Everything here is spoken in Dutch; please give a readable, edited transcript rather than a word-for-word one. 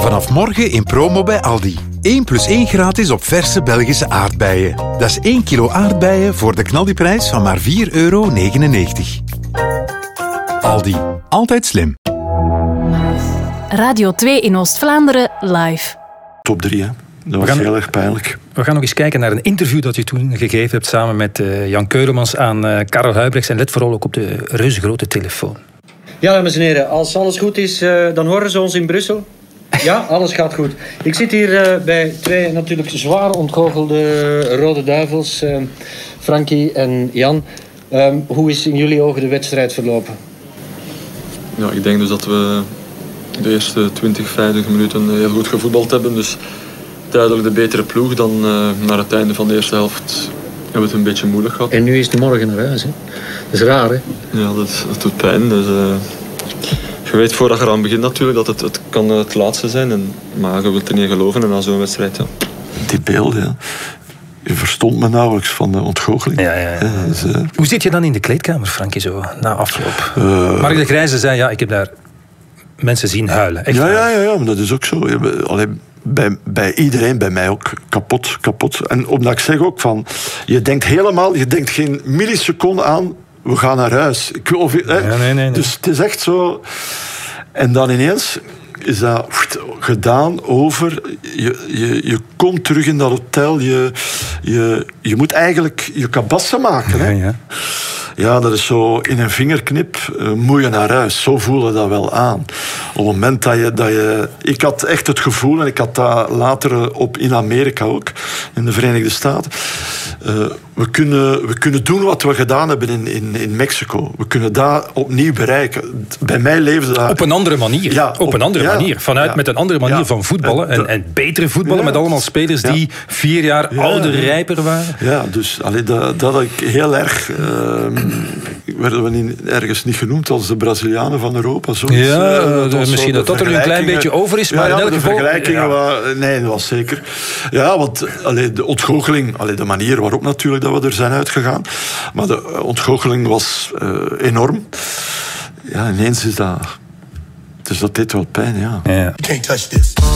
Vanaf morgen in promo bij Aldi. 1 + 1 gratis op verse Belgische aardbeien. Dat is 1 kilo aardbeien voor de knaldiprijs van maar €4,99. Aldi. Altijd slim. Radio 2 in Oost-Vlaanderen live. Top 3, hè. Dat was heel erg pijnlijk. We gaan nog eens kijken naar een interview dat je toen gegeven hebt samen met Jan Keulemans aan Karel Huybrechts. En let vooral ook op de reuzegrote telefoon. Ja, dames en heren, als alles goed is, dan horen ze ons in Brussel. Ja, alles gaat goed. Ik zit hier bij twee natuurlijk zwaar ontgoochelde Rode Duivels, Frankie en Jan. Hoe is in jullie ogen de wedstrijd verlopen? Ja, ik denk dus dat we de eerste 20, 50 minuten heel goed gevoetbald hebben. Dus duidelijk de betere ploeg. Dan naar het einde van de eerste helft hebben we het een beetje moeilijk gehad. En nu is de morgen naar huis, hè? Dat is raar, hè? Ja, dat doet pijn. Dus, je weet voordat je eraan begint natuurlijk dat het kan het laatste zijn. Maar je wilt er niet in geloven en na zo'n wedstrijd, ja. Die beelden, ja. Je verstond me nauwelijks van de ontgoocheling. Ja. Dus, hoe zit je dan in de kleedkamer, Frankie, zo, na afloop? Mark de Grijze zei, ja, ik heb daar mensen zien huilen. Echt ja, maar dat is ook zo. Alleen bij iedereen, bij mij ook, kapot. En omdat ik zeg ook van, je denkt geen milliseconde aan, we gaan naar huis. Nee. Dus het is echt zo. En dan ineens is dat gedaan over. Je komt terug in dat hotel. Je moet eigenlijk je kabassen maken. Hè? Ja. Ja, dat is zo in een vingerknip moet je naar huis. Zo voelde dat wel aan. Op het moment dat je... Ik had echt het gevoel, en ik had dat later in Amerika ook, in de Verenigde Staten. We kunnen doen wat we gedaan hebben in Mexico. We kunnen dat opnieuw bereiken. Bij mij leefde dat... Op een andere manier. Ja, manier. Met een andere manier van voetballen. En betere voetballen met allemaal spelers die 4 jaar ouder, rijper waren. Ja, dus dat had ik heel erg... werden we ergens niet genoemd als de Brazilianen van Europa. Zoiets, misschien dat er nu een klein beetje over is. Maar in elk geval... vergelijkingen nee, dat was zeker. Ja, want de ontgoocheling... de manier waarop natuurlijk dat we er zijn uitgegaan. Maar de ontgoocheling was enorm. Ja, ineens is dat... Dus dat deed wel pijn, ja. You can't touch this.